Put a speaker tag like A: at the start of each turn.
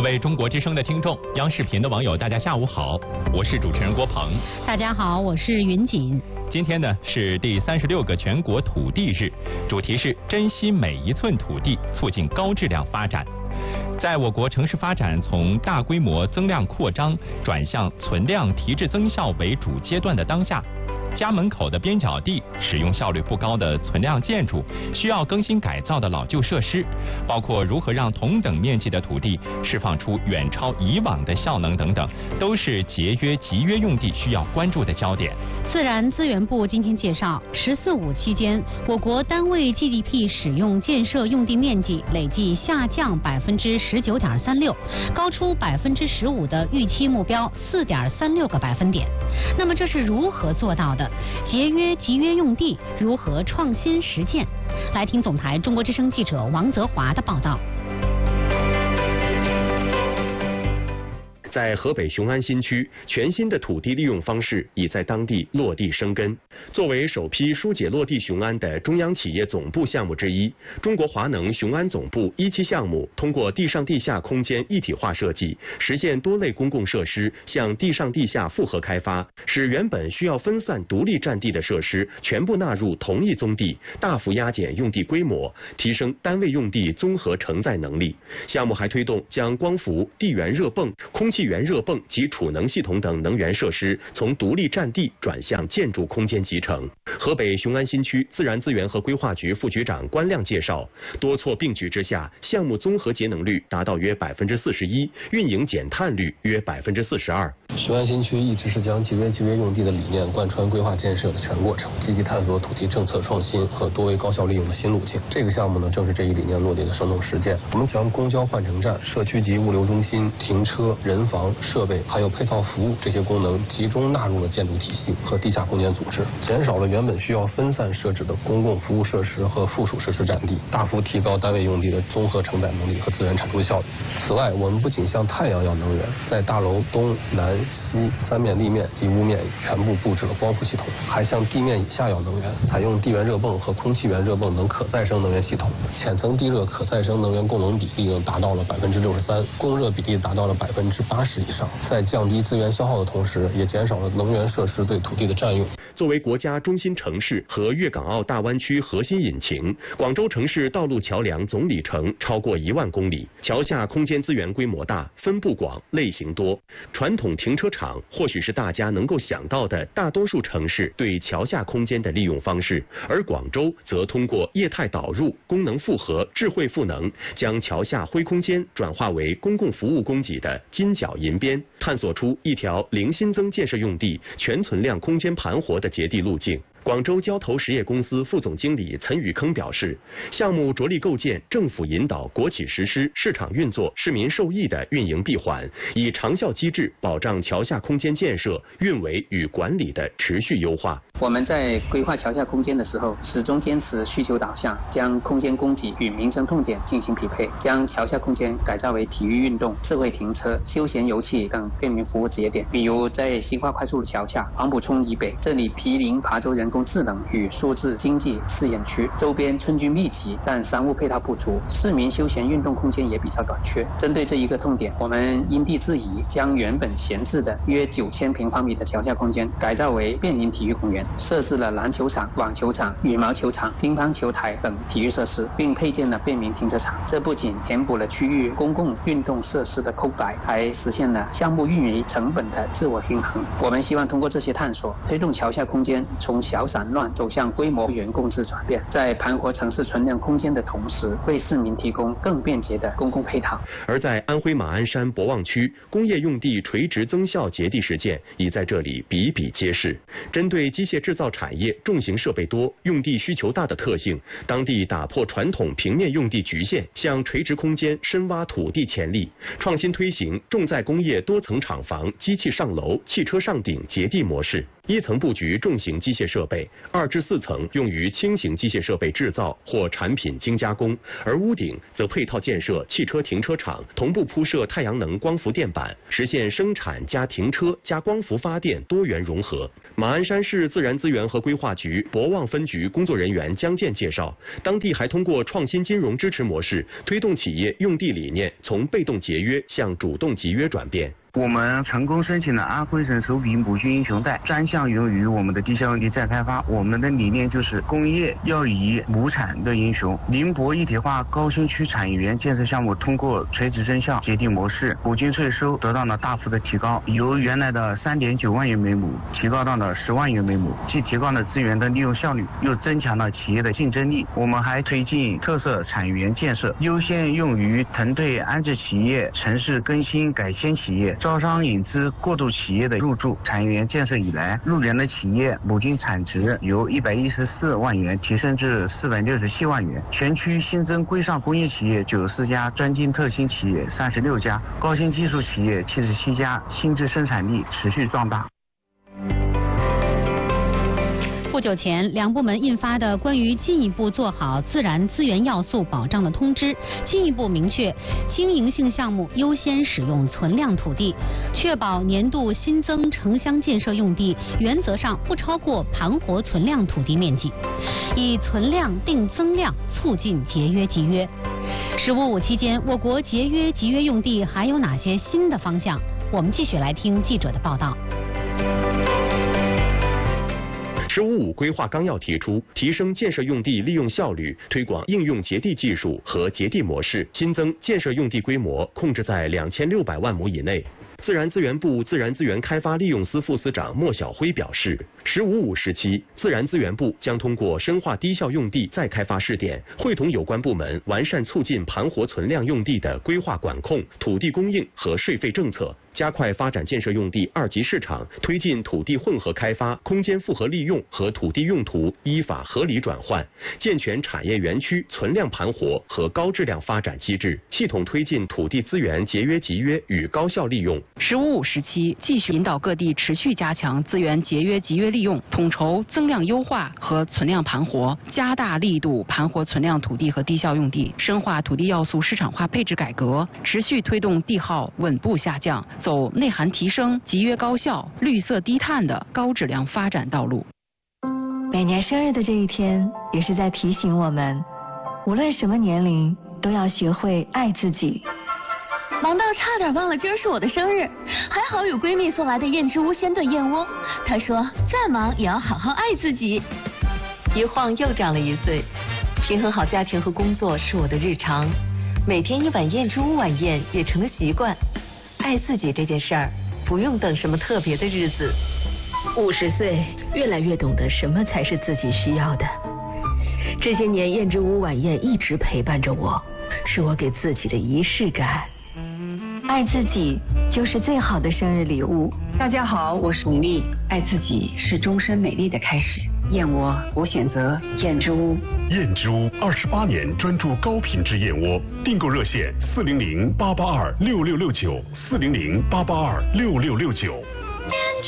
A: 位中国之声的听众，央视频的网友，大家下午好，我是主持人郭鹏。
B: 大家好，我是云锦。
A: 今天呢是第36个全国土地日，主题是珍惜每一寸土地，促进高质量发展。在我国城市发展从大规模增量扩张转向存量提质增效为主阶段的当下，家门口的边角地、使用效率不高的存量建筑、需要更新改造的老旧设施，包括如何让同等面积的土地释放出远超以往的效能等等，都是节约集约用地需要关注的焦点。
B: 自然资源部今天介绍，“14·5”期间，我国单位 GDP 使用建设用地面积累计下降19.36%，高出15%的预期目标4.36个百分点。那么这是如何做到的？节约集约用地如何创新实践？来听总台中国之声记者王泽华的报道。
C: 在河北雄安新区，全新的土地利用方式已在当地落地生根。作为首批疏解落地雄安的中央企业总部项目之一，中国华能雄安总部1期项目通过地上地下空间一体化设计，实现多类公共设施向地上地下复合开发，使原本需要分散独立占地的设施全部纳入同一宗地，大幅压减用地规模，提升单位用地综合承载能力。项目还推动将光伏、地源热泵、空气源热泵及储能系统等能源设施从独立占地转向建筑空间集成。河北雄安新区自然资源和规划局副局长关亮介绍，多措并举之下，项目综合节能率达到约41%，运营减碳率约42%。
D: 雄安新区一直是将节约集约用地的理念贯穿规划建设的全过程，积极探索土地政策创新和多维高效利用的新路径。这个项目呢，正是这一理念落地的生动实践。我们将公交换乘站、社区级物流中心、停车、人防、设备还有配套服务这些功能集中纳入了建筑体系和地下空间组织，减少了原本需要分散设置的公共服务设施和附属设施占地，大幅提高单位用地的综合承载能力和资源产出效率。此外，我们不仅像太阳要能源，在大楼东南西三面立面及屋面全部布置了光伏系统，还向地面以下要能源采用地源热泵和空气源热泵等可再生能源系统，浅层地热可再生能源供能比例达到了63%，供热比例达到了80%以上。在降低资源消耗的同时，也减少了能源设施对土地的占用。
C: 作为国家中心城市和粤港澳大湾区核心引擎，广州城市道路桥梁总里程超过1万公里，桥下空间资源规模大、分布广、类型多。传统停车场或许是大家能够想到的大多数城市对桥下空间的利用方式，而广州则通过业态导入、功能复合、智慧赋能，将桥下灰空间转化为公共服务供给的金角银边，探索出一条零新增建设用地、全存量空间盘活的节地路径。广州交投实业公司副总经理岑宇铿表示，项目着力构建政府引导、国企实施、市场运作、市民受益的运营闭环，以长效机制保障桥下空间建设、运维与管理的持续优化。
E: 我们在规划桥下空间的时候，始终坚持需求导向，将空间供给与民生痛点进行匹配，将桥下空间改造为体育运动、智慧停车、休闲游憩等便民服务节点。比如在新化快速路桥下黄埔涌以北，这里毗邻琶洲人工智能与数字经济试验区，周边村居密集，但商务配套不足，市民休闲运动空间也比较短缺。针对这一个痛点，我们因地制宜，将原本闲置的约9000平方米的桥下空间改造为便民体育公园，设置了篮球场、网球场、羽毛球场、乒乓球台等体育设施，并配建了便民停车场。这不仅填补了区域公共运动设施的空白，还实现了项目运营成本的自我均衡。我们希望通过这些探索，推动桥下空间从小散乱走向规模原共治转变，在盘活城市存量空间的同时，为市民提供更便捷的公共配套。
C: 而在安徽马鞍山博望区，工业用地垂直增效节地实践已在这里比比皆是。针对机械制造产业重型设备多、用地需求大的特性，当地打破传统平面用地局限，向垂直空间深挖土地潜力，创新推行重载工业多层厂房、机器上楼、汽车上顶节地模式。 1层布局重型机械设备，2至4层用于轻型机械设备制造或产品精加工，而屋顶则配套建设汽车停车场，同步铺设太阳能光伏电板，实现生产加停车加光伏发电多元融合。马鞍山市自然资源和规划局博望分局工作人员江建介绍，当地还通过创新金融支持模式，推动企业用地理念从被动节约向主动集约转变。
F: 我们成功申请了安徽省首笔母亲英雄贷，专项用于我们的地下用地再开发。我们的理念就是工业要以亩产的英雄。宁波一体化高新区产业园建设项目通过垂直增效节地模式，补均税收得到了大幅的提高，由原来的3.9万元每亩提高到了10万元每亩，既提高了资源的利用效率，又增强了企业的竞争力。我们还推进特色产业园建设，优先用于腾退安置企业、城市更新改迁企业、招商引资过渡企业的入驻。产业园建设以来，入园的企业亩均产值由114万元提升至467万元，全区新增规上工业企业94家，专精特新企业36家，高新技术企业77家，新质生产力持续壮大。
B: 不久前，两部门印发的关于进一步做好自然资源要素保障的通知，进一步明确经营性项目优先使用存量土地，确保年度新增城乡建设用地原则上不超过盘活存量土地面积，以存量定增量，促进节约集约。15.5期间，我国节约集约用地还有哪些新的方向？我们继续来听记者的报道。
C: 15.5规划纲要提出，提升建设用地利用效率，推广应用节地技术和节地模式，新增建设用地规模控制在2600万亩以内。自然资源部自然资源开发利用司副司长莫晓辉表示，15.5时期，自然资源部将通过深化低效用地再开发试点，会同有关部门完善促进盘活存量用地的规划管控、土地供应和税费政策，加快发展建设用地2级市场，推进土地混合开发、空间复合利用和土地用途依法合理转换，健全产业园区存量盘活和高质量发展机制，系统推进土地资源节约集约与高效利用。
G: 15.5时期，继续引导各地持续加强资源节约集约利用，统筹增量优化和存量盘活，加大力度盘活存量土地和低效用地，深化土地要素市场化配置改革，持续推动地耗稳步下降，走内涵提升、集约高效、绿色低碳的高质量发展道路。
H: 每年生日的这一天，也是在提醒我们，无论什么年龄，都要学会爱自己。
I: 忙到差点忘了今儿是我的生日，还好有闺蜜送来的燕之屋鲜炖燕窝。她说再忙也要好好爱自己。
J: 一晃又长了1岁，平衡好家庭和工作是我的日常，每天1碗燕之屋晚宴也成了习惯。爱自己这件事儿，不用等什么特别的日子。
K: 50岁，越来越懂得什么才是自己需要的。这些年，燕之屋晚宴一直陪伴着我，是我给自己的仪式感。
H: 爱自己就是最好的生日礼物。
L: 大家好，我是吴丽。爱自己是终身美丽的开始。燕窝，我选择燕之屋。
M: 燕之屋28年专注高品质燕窝，订购热线400-882-6669，400-882-6669。